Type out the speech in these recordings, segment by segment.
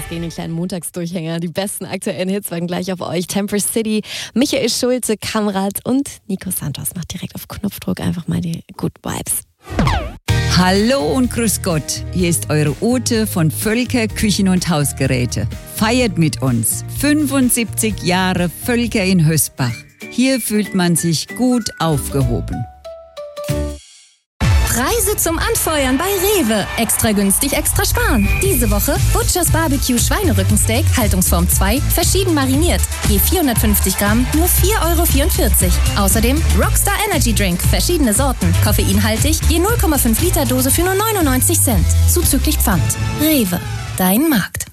gegen den kleinen Montagsdurchhänger. Die besten aktuellen Hits waren gleich auf euch. Temper City, Michael Schulze, Kamrat und Nico Santos. Macht direkt auf Knopfdruck einfach mal die Good Vibes. Hallo und grüß Gott. Hier ist eure Ute von Völker Küchen und Hausgeräte. Feiert mit uns 75 Jahre Völker in Hösbach. Hier fühlt man sich gut aufgehoben. Preise zum Anfeuern bei Rewe. Extra günstig, extra sparen. Diese Woche Butchers Barbecue Schweinerückensteak, Haltungsform 2, verschieden mariniert. Je 450 Gramm, nur 4,44 €. Außerdem Rockstar Energy Drink, verschiedene Sorten, koffeinhaltig, je 0,5 Liter Dose für nur 99 Cent. Zuzüglich Pfand. Rewe, dein Markt.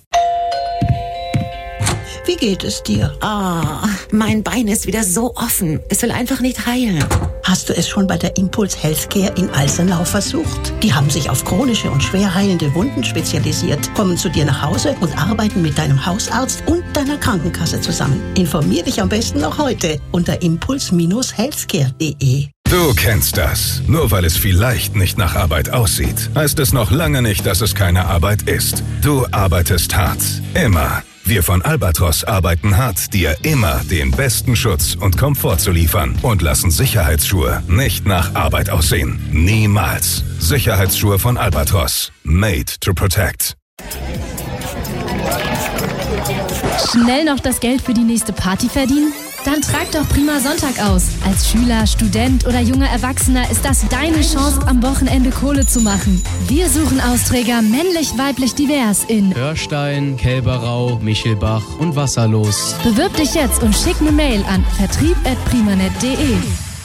Wie geht es dir? Mein Bein ist wieder so offen. Es will einfach nicht heilen. Hast du es schon bei der Impuls Healthcare in Alsenau versucht? Die haben sich auf chronische und schwer heilende Wunden spezialisiert, kommen zu dir nach Hause und arbeiten mit deinem Hausarzt und deiner Krankenkasse zusammen. Informier dich am besten noch heute unter impuls-healthcare.de. Du kennst das. Nur weil es vielleicht nicht nach Arbeit aussieht, heißt es noch lange nicht, dass es keine Arbeit ist. Du arbeitest hart. Immer. Wir von Albatros arbeiten hart, dir immer den besten Schutz und Komfort zu liefern und lassen Sicherheitsschuhe nicht nach Arbeit aussehen. Niemals. Sicherheitsschuhe von Albatros. Made to protect. Schnell noch das Geld für die nächste Party verdienen? Dann trag doch Prima Sonntag aus. Als Schüler, Student oder junger Erwachsener ist das deine Chance, am Wochenende Kohle zu machen. Wir suchen Austräger männlich, weiblich, divers in Hörstein, Kälberau, Michelbach und Wasserlos. Bewirb dich jetzt und schick eine Mail an vertrieb@primanet.de.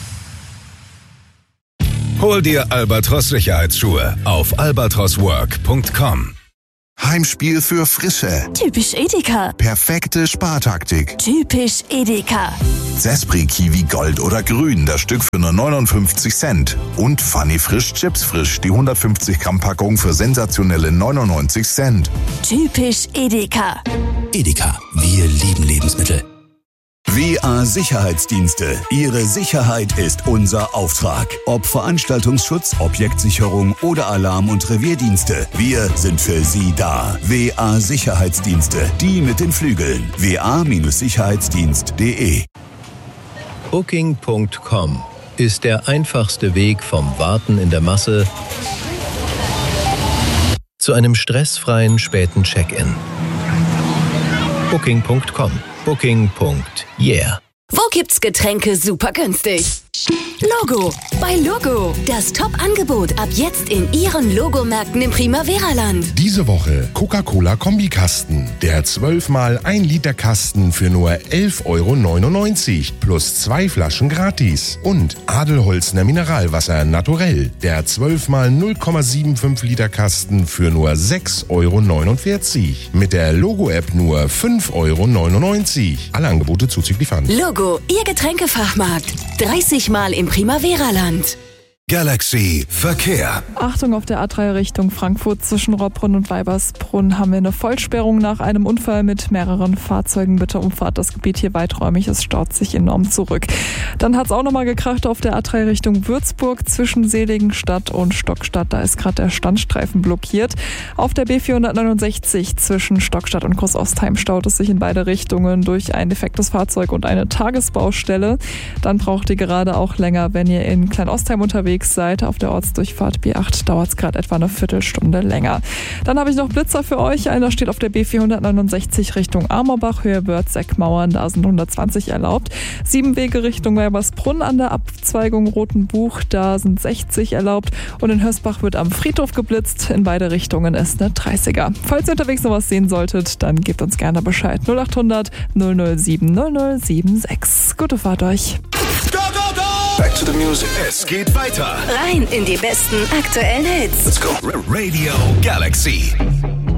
Hol dir Albatros Sicherheitsschuhe auf albatroswork.com. Heimspiel für Frische. Typisch Edeka. Perfekte Spartaktik. Typisch Edeka. Zespri Kiwi Gold oder Grün, das Stück für nur 59 Cent. Und Funny Frisch Chips Frisch, die 150 Gramm Packung für sensationelle 99 Cent. Typisch Edeka. Edeka, wir lieben Lebensmittel. WA Sicherheitsdienste. Ihre Sicherheit ist unser Auftrag. Ob Veranstaltungsschutz, Objektsicherung oder Alarm- und Revierdienste. Wir sind für Sie da. WA Sicherheitsdienste. Die mit den Flügeln. wa-sicherheitsdienst.de. Booking.com ist der einfachste Weg vom Warten in der Masse zu einem stressfreien späten Check-in. Booking.com. Booking.yeah. Wo gibt's Getränke super günstig? Logo. Bei Logo. Das Top-Angebot ab jetzt in Ihren Logomärkten im Primavera-Land. Diese Woche Coca-Cola Kombikasten. Der 12x1 Liter Kasten für nur 11,99 € plus 2 Flaschen gratis. Und Adelholzner Mineralwasser Naturell. Der 12x 0,75 Liter Kasten für nur 6,49 € Mit der Logo-App nur 5,99 €. Alle Angebote zuzüglich Pfand. Logo, Ihr Getränkefachmarkt. 30 Mal im Primavera-Land. Galaxy Verkehr. Achtung, auf der A3 Richtung Frankfurt zwischen Rottbrunn und Weibersbrunn haben wir eine Vollsperrung nach einem Unfall mit mehreren Fahrzeugen. Bitte umfahrt das Gebiet hier weiträumig, es staut sich enorm zurück. Dann hat es auch nochmal gekracht auf der A3 Richtung Würzburg zwischen Seligenstadt und Stockstadt. Da ist gerade der Standstreifen blockiert. Auf der B469 zwischen Stockstadt und Großostheim staut es sich in beide Richtungen durch ein defektes Fahrzeug und eine Tagesbaustelle. Dann braucht ihr gerade auch länger, wenn ihr in Kleinostheim unterwegs seid. Auf der Ortsdurchfahrt B8 dauert es gerade etwa eine Viertelstunde länger. Dann habe ich noch Blitzer für euch. Einer steht auf der B469 Richtung Amorbach, Höhe Wörth-Seckmauern. Da sind 120 erlaubt. 7 Wege Richtung Weibersbrunn an der Abzweigung Rotenbuch. Da sind 60 erlaubt. Und in Hösbach wird am Friedhof geblitzt. In beide Richtungen ist eine 30er. Falls ihr unterwegs noch was sehen solltet, dann gebt uns gerne Bescheid. 0800 007 0076. Gute Fahrt euch. Back to the music. Es geht weiter. Rein in die besten aktuellen Hits. Let's go. Radio Galaxy.